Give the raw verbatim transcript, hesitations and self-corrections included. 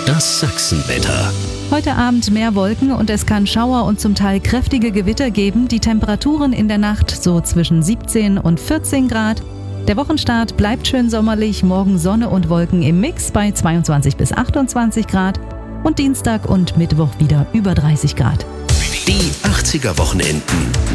Das Sachsenwetter. Heute Abend mehr Wolken und es kann Schauer und zum Teil kräftige Gewitter geben. Die Temperaturen in der Nacht so zwischen siebzehn und vierzehn Grad. Der Wochenstart bleibt schön sommerlich. Morgen Sonne und Wolken im Mix bei zweiundzwanzig bis achtundzwanzig Grad. Und Dienstag und Mittwoch wieder über dreißig Grad. Die achtziger Wochenenden.